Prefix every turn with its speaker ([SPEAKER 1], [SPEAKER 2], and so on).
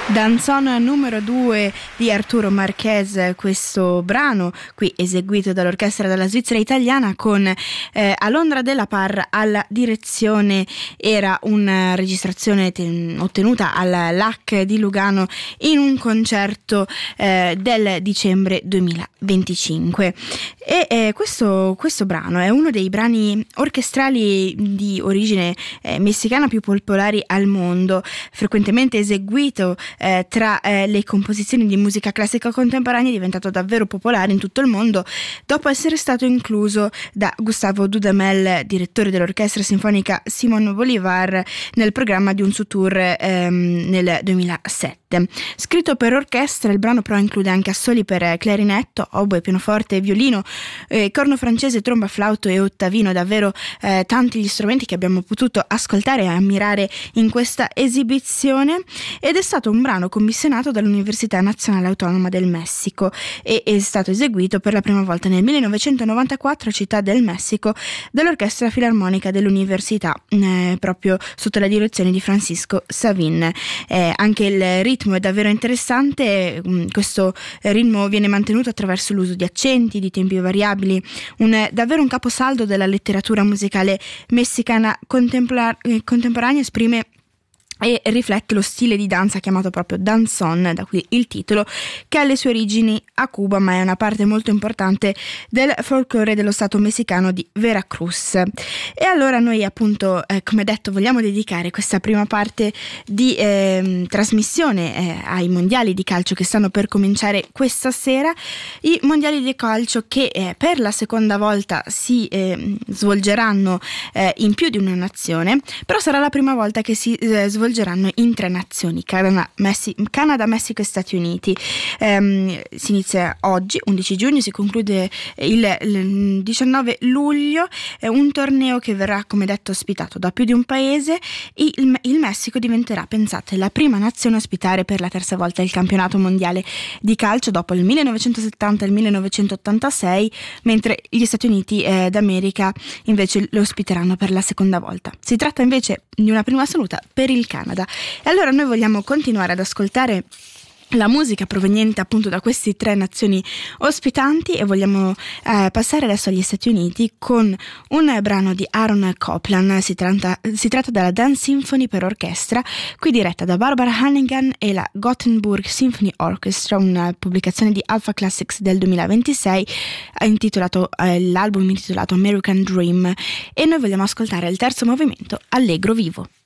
[SPEAKER 1] Danzón numero 2 di Arturo Marquez, questo brano qui eseguito dall'orchestra della Svizzera italiana con Alondra Della Parra alla direzione. Era una registrazione ottenuta al LAC di Lugano in un concerto del dicembre 2025 e questo brano è uno dei brani orchestrali di origine messicana più popolari al mondo, frequentemente eseguito tra le composizioni di musica classica contemporanea. È diventato davvero popolare in tutto il mondo dopo essere stato incluso da Gustavo Dudamel, direttore dell'orchestra sinfonica Simón Bolívar, nel programma di un suo tour nel 2007. Scritto per orchestra, il brano però include anche assoli per clarinetto, oboe, pianoforte, violino, corno francese, tromba, flauto e ottavino, davvero tanti gli strumenti che abbiamo potuto ascoltare e ammirare in questa esibizione, ed è stato un brano commissionato dall'Università Nazionale Autonoma del Messico e è stato eseguito per la prima volta nel 1994 a Città del Messico dall'Orchestra Filarmonica dell'Università, proprio sotto la direzione di Francisco Savin. Anche il ritmo è davvero interessante, questo ritmo viene mantenuto attraverso l'uso di accenti, di tempi variabili, davvero un caposaldo della letteratura musicale messicana contemporanea, esprime e riflette lo stile di danza chiamato proprio danzón, da qui il titolo, che ha le sue origini a Cuba ma è una parte molto importante del folklore dello stato messicano di Veracruz. E allora noi appunto, come detto, vogliamo dedicare questa prima parte di trasmissione ai mondiali di calcio che stanno per cominciare questa sera, i mondiali di calcio che per la seconda volta si svolgeranno in più di una nazione, però sarà la prima volta che si svolgeranno in 3 nazioni: Canada, Messico e Stati Uniti. Si inizia oggi, 11 giugno, si conclude il 19 luglio, un torneo che verrà, come detto, ospitato da più di un paese. Il Messico diventerà, pensate, la prima nazione a ospitare per la terza volta il campionato mondiale di calcio dopo il 1970 e il 1986, mentre gli Stati Uniti d'America invece lo ospiteranno per la seconda volta. Si tratta invece di una prima assoluta per il Canada. E allora noi vogliamo continuare ad ascoltare la musica proveniente appunto da queste 3 nazioni ospitanti e vogliamo passare adesso agli Stati Uniti con un brano di Aaron Copland. Si tratta della Dance Symphony per orchestra, qui diretta da Barbara Hannigan e la Gothenburg Symphony Orchestra, una pubblicazione di Alpha Classics del 2026, l'album intitolato American Dream, e noi vogliamo ascoltare il terzo movimento, Allegro vivo.